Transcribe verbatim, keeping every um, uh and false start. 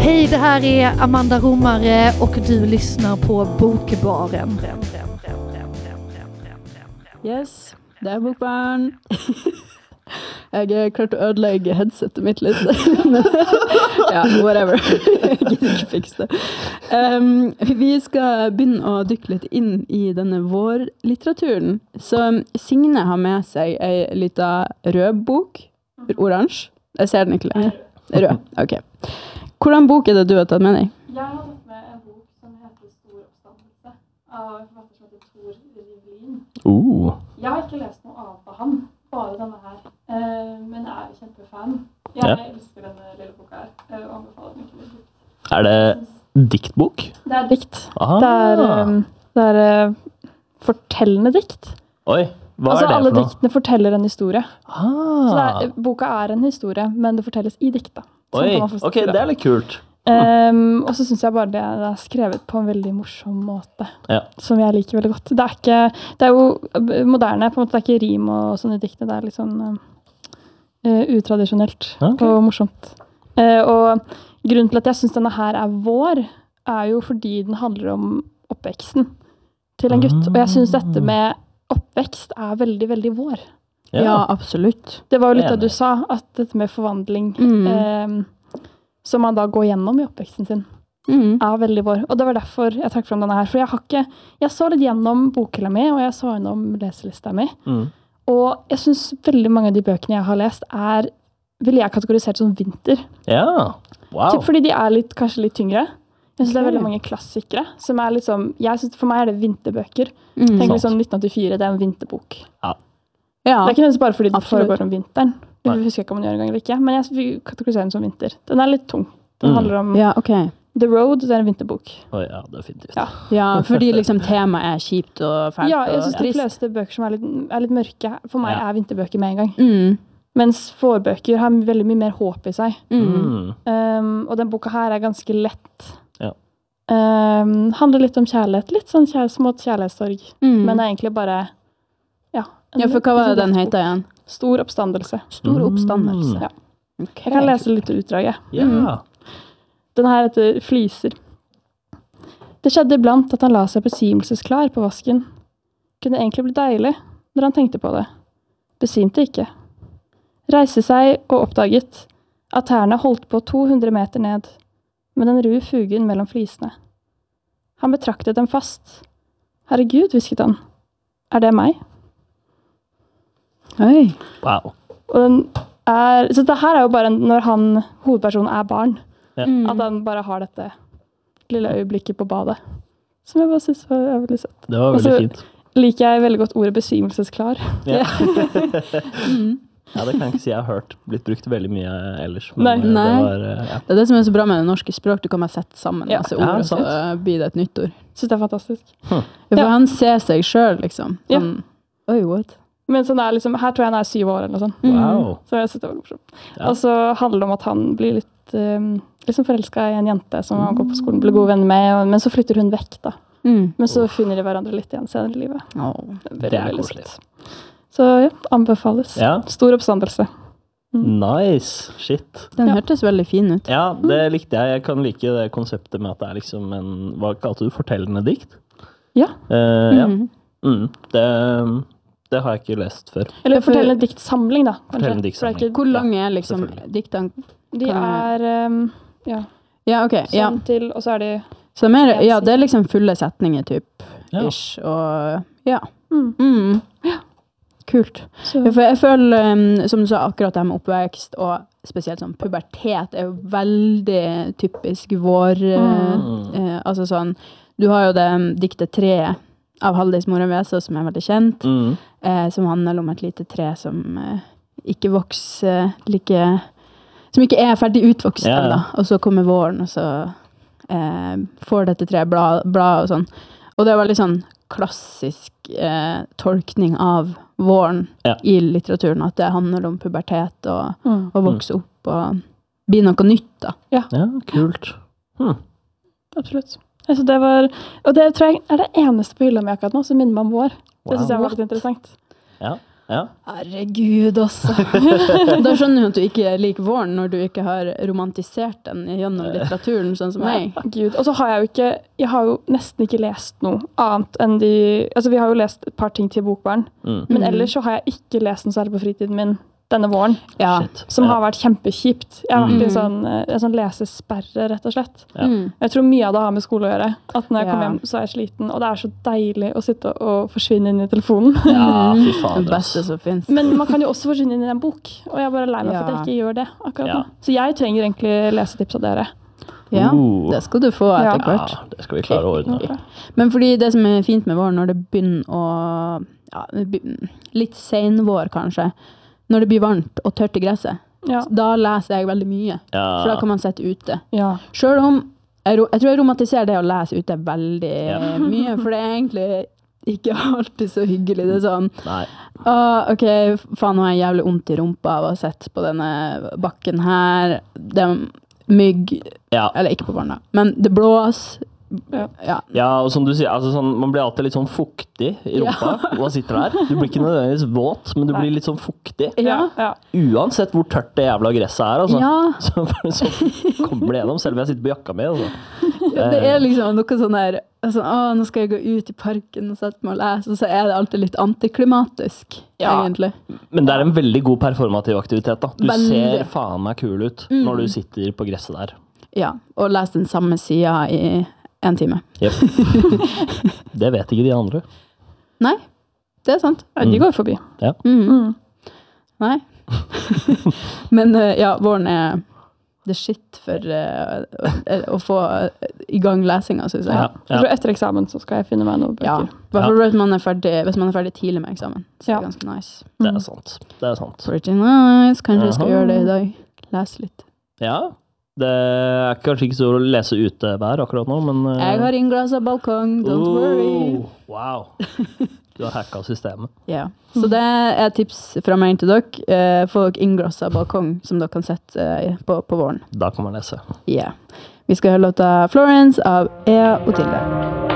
Hej, det här är Amanda Romare och du lyssnar på Bokbaren. Yes, det er Bokbaren. Jeg har klart å ødelegge headsetet mitt litt. Ja, whatever. Jeg gidder ikke fikse det. Um, vi skal begynne å dykke litt inn i denne vårlitteraturen. Så Signe har med seg en liten rød bok. Oransje. Jeg ser den ikke lenger. Rød, ok. Hvordan bok er det du har tatt med deg? Jeg har tatt med en bok som heter Stor oppstandelse av en forfatter som heter Tor Rivlin. Uh. Jeg har ikke lest noe annet av han, bare denne her, uh, men jeg er kjempefan. Jeg Ja. elsker denne lille boka her, uh, og anbefaler den ikke litt. Er det diktbok? Det er dikt. Ah. Det er, um, det er uh, fortellende dikt. Oi, hva altså er det alle for noe? diktene forteller en historie. Så det Ah. er, boka er en historie, men det fortelles i dikta. Sånn Oi, kan man forstå ok, det er litt kult. Um, og så synes jeg bare det, det er skrevet på en veldig morsom måte, Ja. som jeg liker veldig godt. Det er, ikke, det er jo moderne, på en måte, det er ikke rim og sånne dikter, det er litt sånn uh, utradisjonelt Ok. og morsomt. Uh, og grunnen til at jeg synes denne her er vår, er jo fordi den handler om oppveksten til en gutt. Og jeg synes dette med oppvekst er veldig, veldig vår. Ja, ja absolutt. Det var jo litt det Enig. du sa, at dette med forvandling, Mm. um, som man da går gjennom i oppveksten sin, Mm. er veldig vår. Og det var derfor jeg trakk frem denne her. For jeg har ikke, jeg så litt gjennom bokhylla mi, og jeg så gjennom leselista mi. Mm. Og jeg synes veldig mange av de bøkene jeg har lest er, vil jeg kategorisere som vinter. Ja, wow. Typ fordi de er litt, kanskje litt tyngre. Jeg synes det er Ok. veldig mange klassikere, som er liksom, jeg synes, for meg er det vinterbøker. Mm. Tenk Sant. liksom nitten åttifire, det er en vinterbok. Ja, Det er ikke nødvendigvis bare fordi det Absolutt. foregår om vinteren. Nei. Jeg husker ikke om den gjør en gang eller ikke, men jeg vil kategorisere den som vinter. Den er litt tung. Den Mm. handler om ja, ok. The Road, det er en vinterbok. Oi, ja, definitivt. Ja. Ja, fordi liksom temaet er kjipt og fælt Ja, jeg og synes de trist. fleste bøker som er litt, er litt mørke, for meg Ja. er vinterbøker med en gang. Mm. Mens forbøker har veldig mye mer håp i seg. Mm. Mm. Um, og den boka her er ganske lett. Ja. Um, handler litt om kjærlighet, litt sånn kjær, smått kjærlighetssorg. Mm. Men det er egentlig bare, ja. en Ja, for hva var det lett den bok. heter igjen? Stor oppstandelse. Stor oppstandelse. Mm. Ja. Ok. Jeg kan lese litt utdrag, jeg. Ja. Den her heter Fliser. Det skjedde iblant at han la seg besimelsesklar på vasken. Kunne egentlig bli deilig når han tenkte på det. Besvimte ikke. Reiste seg og oppdaget at tærne holdt på to hundre meter ned, med den røde fugen mellom flisene. Han betraktet dem fast. Herregud, hvisket han. Er det meg? Oi. Wow. Og den er, så det her er jo bare når han, hovedpersonen er barn. Ja. Mm. At han bare har dette lille øyeblikket på badet. Som jeg bare synes var er veldig søtt. Det var veldig Altså, fint. Liker jeg veldig godt ordet besvimelsesklar. Ja. Mm. Ja, det kan jeg ikke si jeg har hørt blitt brukt veldig mye ellers. Men Nei. eh, det Nei. var, eh, ja. Det er det som er så bra med det norske språk. Du kan bare sette sammen Ja. masse Ja, ord, og så sant. blir det et nytt ord. Synes det er fantastisk. Ja, for Ja. han ser seg selv, liksom. Ja. Sånn, oi, what? Men sånn er liksom, her tror jeg han er syv år eller noe sånt. Mm. Wow. Så jeg synes det var morsomt. Ja. Og så handler det om at han blir litt um, liksom forelsket i en jente som han går på skolen, blir gode venner med, og, men så flytter hun vekk da. Mm. Men så finner de hverandre litt igjen senere i livet. Åh. Det er veldig, Det er veldig koselig. søtt. Så ja, anbefales. Ja. Stor oppstandelse. Nice. Shit. Den Ja. hørtes veldig fin ut. Ja, det likte jeg. Jeg kan like det konseptet med at det er liksom en, hva kalte du, fortellende dikt? Ja. Eh, ja. Mm. Mm. Det, det har jeg ikke lest før. Eller For- fortellende diktsamling da. kanskje. Fortellende For det er diktsamling. ikke- Hvor lang er liksom selvfølgelig. diktene? De Kan er, um, ja, Ja, ok. Ja. sånn til, og så er de, Så det er mer, ja, det er liksom fulle setninger, typ, Ja. ish, og ja. mm, Mm. Kult. så, Ja, for jeg føler, um, som du sa, akkurat det med oppvekst, og spesielt sånn pubertet, er jo veldig typisk vår, Mm. eh, eh, altså sånn, du har jo det um, diktet tre av Halldis Moren Vesaas, som er veldig kjent, Mm. eh, som handler om et lite tre som eh, ikke vokser like, som ikke er ferdig utvokst Ja, ja. enda, og så kommer våren, og så eh, får dette tre blad, blad og sånn. Og det er veldig sånn klassisk eh, tolkning av våren Ja. i litteraturen, at det handler om pubertet og mm, å vokse opp og bli noe nytt da. Ja, kult. Hm. absolutt. Altså det var, og det tror jeg er det eneste på hylla mi akkurat nå, som minner meg om vår. Det Wow. synes jeg var litt interessant. Ja. Ja. Herregud, altså. Da skjønner du at du ikke liker våren når du ikke har romantisert den gjennom litteraturen, sånn som meg. Gud. Og så har jeg jo ikke, jeg har jo nesten ikke lest noe annet enn de, altså vi har jo lest et par ting til Bokbarn, Mm. men ellers så har jeg ikke lest noe særlig på fritiden min denne våren, Ja. Shit. som Ja. har vært kjempekjipt. Jeg har vært i en Mm. sånn, en sånn lesesperre, rett og slett. Ja. Mm. Jeg tror mye av det har med skole å gjøre. At når jeg kommer Ja. hjem, så er jeg sliten, og det er så deilig å sitte og forsvinne inn i telefonen. Ja, fy Det fader. beste ass. som finnes. Men man kan jo også forsvinne inn i en bok, og jeg er bare lei meg for at Ja. jeg ikke gjør det akkurat Ja. nå. Så jeg trenger egentlig lesetips av dere. Ja, Uh. det skal du få etter Ja. hvert. Ja, det skal vi klare å ordne. Ok. Men fordi det som er fint med våren, når det begynner å, ja, det begynner- litt senvår kanskje, når det blir varmt og tørt i gresset, Ja. da leser jeg veldig mye. Ja. For da kan man sitte ute. Ja. Selv om, jeg, ro- jeg tror jeg romantiserer det å lese ute veldig Ja. mye, for det er egentlig ikke alltid så hyggelig. Det er sånn, Nei. ah, ok, faen, nå har jeg jævlig ondt i rumpa av å ha sett på denne bakken her. Det er mygg, Ja. eller ikke på barna, men det blås. Ja. Ja. Ja, og som du sier, altså sånn, man blir alltid litt sånn fuktig i rumpa når man sitter der. Du blir ikke nødvendigvis våt, men du blir litt sånn fuktig. Ja. Ja. Uansett hvor tørt det jævla gresset er, altså. Ja. Så, så kommer det gjennom, selv om jeg sitter på jakka mi. Altså. Ja, det er liksom noe sånn der, altså, å, nå skal jeg gå ut i parken og sette meg og lese, og så er det alltid litt antiklimatisk, Ja. egentlig. Men det er en veldig god performativ aktivitet. Da. Du Veldig. ser faen meg kul ut når du sitter på gresset der. Ja, og lese den samme sida i en time. Jep. Det vet ikke de andre. Nei, det er sant. Ja, de går forbi. Ja. Mm. Mm. Nei. Men eh, ja, våren er det shit for eh, å, å få i gang lesinga, synes jeg. Ja. Jeg tror etter eksamen så skal jeg finne meg noen Ja, bøker. i hvert fall hvis man er ferdig, hvis man er ferdig tidlig med eksamen. Så Ja. er det ganske nice. Det er sant. Det er sant. Pretty nice. Kanskje jeg skal Aha. gjøre det i dag. Lese litt. Ja. Det er kanskje ikke så å lese utevær akkurat nå, men eh, Jeg har innglasset balkong, don't oh, worry. Wow. Du har hacka systemet. Ja. Så det er tips fra meg til dere. Eh, få dere innglasset balkong som dere kan sette eh, på, på våren. Da kan man lese. Ja. Vi skal høre låta Florence av Ea og Tilde.